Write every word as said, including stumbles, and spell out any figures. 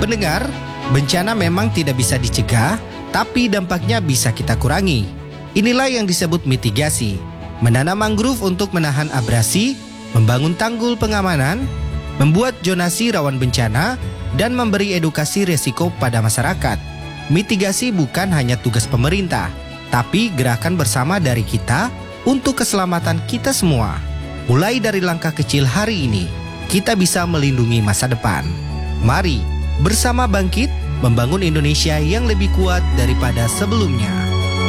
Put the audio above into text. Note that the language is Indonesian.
Pendengar, bencana memang tidak bisa dicegah, tapi dampaknya bisa kita kurangi. Inilah yang disebut mitigasi. Menanam mangrove untuk menahan abrasi, membangun tanggul pengamanan, membuat zonasi rawan bencana, dan memberi edukasi risiko pada masyarakat. Mitigasi bukan hanya tugas pemerintah, tapi gerakan bersama dari kita untuk keselamatan kita semua. Mulai dari langkah kecil hari ini, kita bisa melindungi masa depan. Mari bersama bangkit, membangun Indonesia yang lebih kuat daripada sebelumnya.